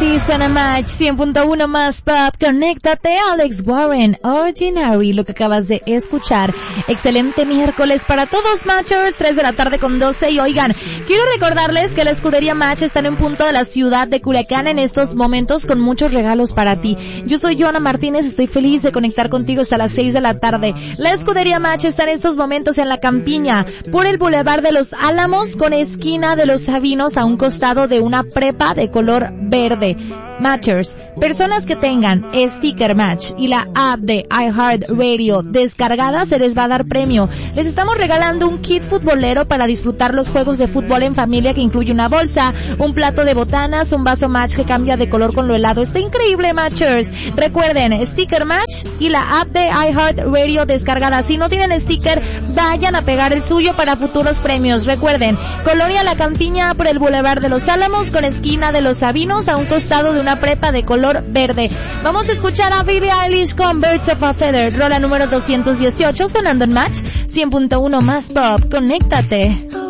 Así suena Match 100.1 más pop. Conéctate, Alex Warren, Ordinary, lo que acabas de escuchar. Excelente miércoles para todos, Matchers, 3 de la tarde con 12. Y oigan, quiero recordarles que la escudería Match está en un punto de la ciudad de Culiacán en estos momentos con muchos regalos para ti. Yo soy Joana Martínez, estoy feliz de conectar contigo hasta las 6 de la tarde. La escudería Match está en estos momentos en la Campiña, por el Boulevard de los Álamos, con esquina de los Sabinos, a un costado de una prepa de color verde. Matchers, personas que tengan Sticker Match y la app de iHeartRadio descargada, se les va a dar premio. Les estamos regalando un kit futbolero para disfrutar los juegos de fútbol en familia, que incluye una bolsa, un plato de botanas, un vaso Match que cambia de color con lo helado. Está increíble, Matchers. Recuerden, Sticker Match y la app de iHeartRadio descargada. Si no tienen sticker, vayan a pegar el suyo para futuros premios. Recuerden, Colonia La Campiña, por el Boulevard de los Álamos, con esquina de los Sabinos, a un costado de una prepa de color verde. Vamos a escuchar a Billie Eilish con Birds of a Feather, rola número 218, sonando en Match 100.1 más pop. Conéctate.